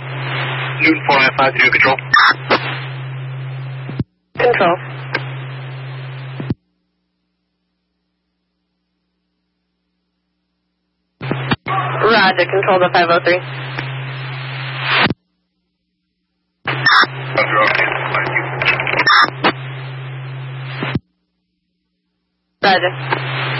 Newton 4952, control. Control. Roger, control the 503. Roger, okay. Thank you. Roger.